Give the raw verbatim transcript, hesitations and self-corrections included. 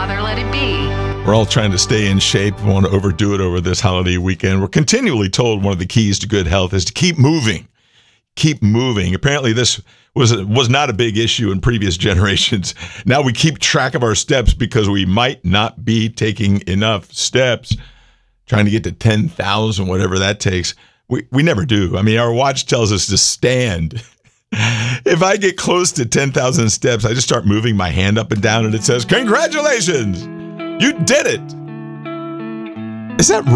Father let it be. We're all trying to stay in shape. We want to overdo it over this holiday weekend. We're continually told one of the keys to good health is to keep moving. Keep moving. Apparently this was was not a big issue in previous generations. Now we keep track of our steps because we might not be taking enough steps. Trying to get to ten thousand, whatever that takes. We we never do. I mean, our watch tells us to stand. If I get close to ten thousand steps, I just start moving my hand up and down and it says, congratulations, you did it. Is that